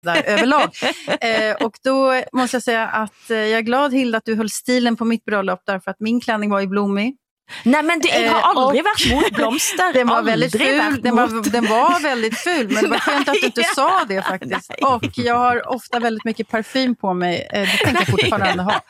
där överlag. Och då måste jag säga att jag är glad, Hilda, att du höll stilen på mitt bröllop, därför att min klänning var ju blommig. Nej, men jag har aldrig varit mot blomster. Den var väldigt ful. Den var väldigt ful, men det var skönt att du inte sa det faktiskt. Och jag har ofta väldigt mycket parfym på mig. Det tänker jag fortfarande ha.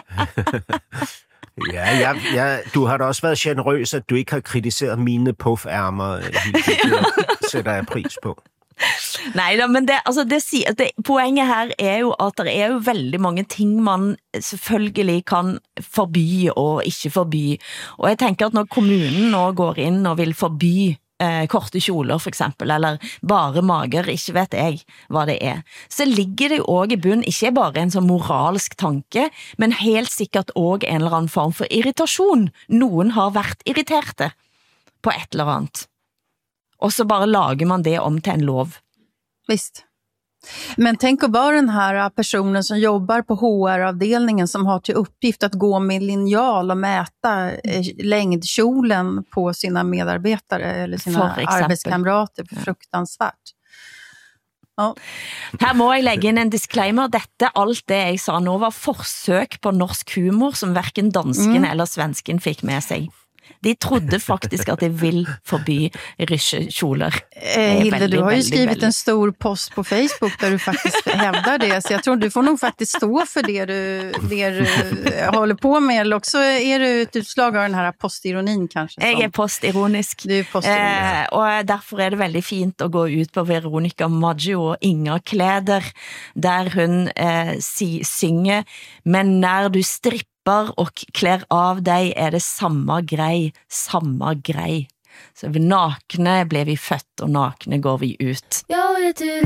Ja, du har da også været generøs, at du ikke har kritiseret mine puffærmer. Det sætter jeg pris på. Nej da, men poenget her er jo at det er jo veldig mange ting man selvfølgelig kan forby og ikke forby. Og jeg tenker at når kommunen nå går inn og vil forby korte kjoler for eksempel, eller bare mager, ikke vet jeg hva det er, så ligger det jo også i bunn, ikke bare en sånn moralsk tanke, men helt sikkert også en eller annen form for irritasjon. Noen har vært irriterte på et eller annet. Och så bara lager man det om till en lov. Visst. Men tänk att vara den här personen som jobbar på HR-avdelningen som har till uppgift att gå med linjal och mäta längdkjolen på sina medarbetare eller sina arbetskamrater. Fruktansvärt. Ja. Her må jeg legge inn en disclaimer. Allt det jeg sa nå var forsøk på norsk humor som hverken dansken eller svensken fikk med sig. De trodde faktisk at de vil forby ryssekjoler. Hilde, du har ju skrivit en stor post på Facebook där du faktiskt hävdar det. Så jag tror du får nog faktiskt stå för det du håller på med. Eller också är du ett utslag av den här postironin kanske. Jag är postironisk. Du är postironisk. Och därför är det väldigt fint att gå ut på Veronica Maggio och Inga kläder. Där hon synger. Men när du strippar och klär av dig är det samma grej. Så vi nakne blev vi fött och nakne går vi ut.